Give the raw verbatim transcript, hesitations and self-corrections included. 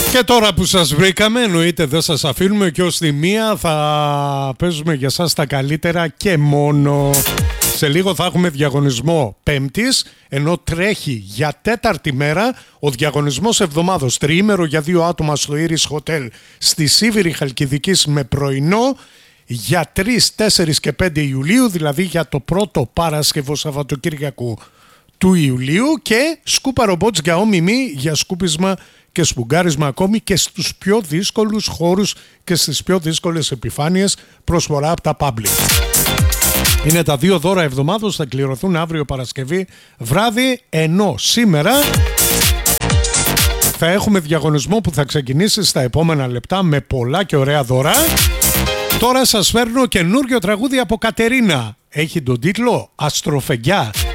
Και τώρα που σας βρήκαμε, εννοείται δεν σας αφήνουμε και ως τη μία θα παίζουμε για σας τα καλύτερα και μόνο. Σε λίγο θα έχουμε διαγωνισμό Πέμπτης, ενώ τρέχει για τέταρτη μέρα ο διαγωνισμός εβδομάδος. Τριήμερο για δύο άτομα στο Iris Hotel στη Σίβηρη Χαλκιδικής με πρωινό για τρεις, τέσσερις και πέντε Ιουλίου, δηλαδή για το πρώτο Παρασκευό Σαββατοκύριακο του Ιουλίου, και σκούπα ρομπότς για όμιμη για σκούπισμα και σπουγγάρισμα ακόμη και στους πιο δύσκολους χώρους και στις πιο δύσκολες επιφάνειες, προσφορά από τα Public. Είναι τα δύο δώρα εβδομάδος, θα κληρωθούν αύριο Παρασκευή βράδυ, ενώ σήμερα θα έχουμε διαγωνισμό που θα ξεκινήσει στα επόμενα λεπτά με πολλά και ωραία δώρα. Τώρα σας φέρνω καινούργιο τραγούδι από Κατερίνα. Έχει τον τίτλο Αστροφεγγιά.